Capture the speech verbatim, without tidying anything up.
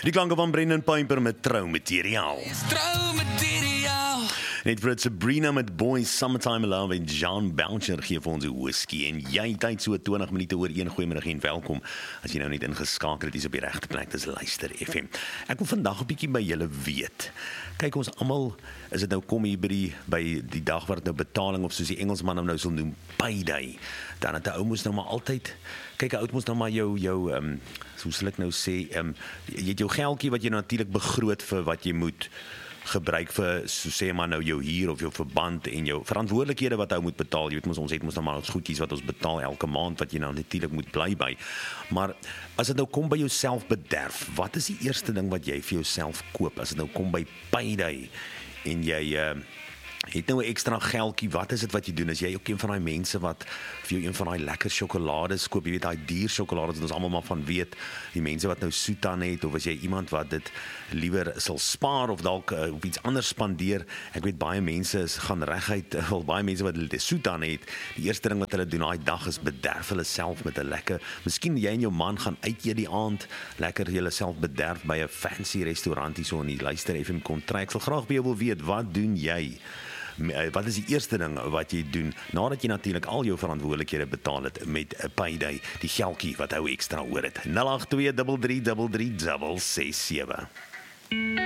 Die klanke van Brendan Piper met Trouwmateriaal. Trouwmateriaal. Net vir Sabrina met Boys, Summertime Love en John Boucher gee vir ons die whisky en jy tyd so twintig minute oor een. Goeiemiddag en welkom. As jy nou net ingeskakel het, is op die regte plek, dis Luister F M. Ek wil vandag 'n bietjie by julle weet. Kyk, ons almal, is dit nou kom hier by die, by die dag waar dit nou betaling of soos die Engelsman nou sal noem, payday. Dan het 'n ou moes nou maar altyd, kyk 'n ou moes nou maar jou jou ehm um, hoe sal ek nou sê, ehm um, jy het jou geldjie wat jy natuurlik begroot vir wat jy moet gebruik vir, so sê maar nou jou huur of jou verband en jou verantwoordelikhede wat ou moet betaal. Jy weet mos, ons het mos nou maar ons goedjies wat ons betaal elke maand wat jy nou natuurlik moet bly by. Maar as dit nou kom by jouself bederf, wat is die eerste ding wat jy vir jouself koop? As dit nou kom by payday en jy uh, het nou 'n ekstra geldjie, wat is dit wat jy doen? Is jy ook een van daai mense wat vir jou een van daai lekker sjokolades koop, jy weet daai duur sjokolades wat ons almal maar van weet, die mense wat nou soet aan het, of as jy iemand wat dit liewer sal spaar of dalk uh, op iets anders spandeer? Ek weet baie mense is gaan reguit, wel baie mense wat dit soet aan het, die eerste ding wat hulle doen daai dag is bederf hulle self met 'n lekker, miskien jy en jou man gaan uit eet die aand, lekker julle self bederf by 'n fancy restaurant hier so in die Luister F M kontrak. Ek sal graag by jou wil weet, wat doen jy? Wat is die eerste ding wat jy doen, nadat jy natuurlik al jou verantwoordelikhede betaal het met 'n payday, die geldjie wat hou ekstra oor het? nul agt twee drie drie drie drie ses ses sewe